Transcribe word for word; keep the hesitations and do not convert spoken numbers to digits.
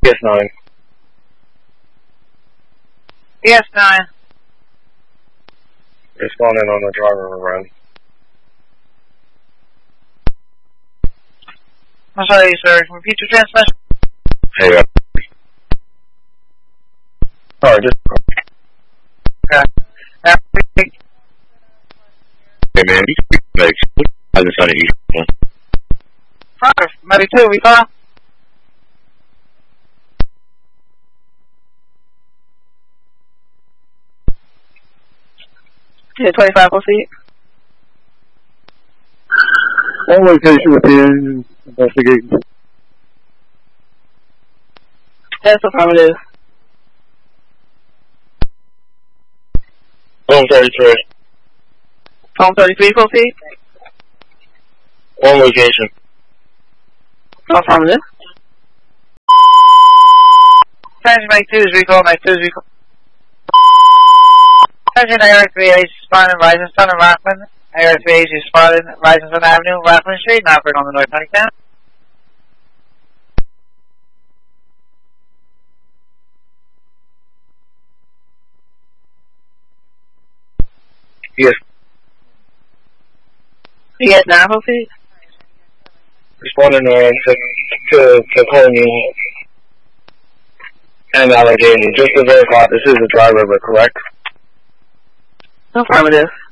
B S nine. B S nine. Responding on the driver run. I'm sorry, sir. Repeat your transmission. Hey, uh, sorry, just, Okay. Now, hey man, you can make, I just on it. five, ninety-two, we call. Yeah, twenty-five feet. One location within investigating. That's affirmative. One thirty-three. Home thirty-three, full feet. One location. Affirmative. Passenger Mike two is recall, Mike two is recall. Passenger A R three H responding, Rising Sun and Rockland. A R three H is spotted, Rising Sun Avenue, Rockland Street, and operating on the North Honeytown. Yes. You get nine full feet? Responding uh, to, to, to Colonial and Allegheny. Just to verify, this is the driver, but correct? Affirmative.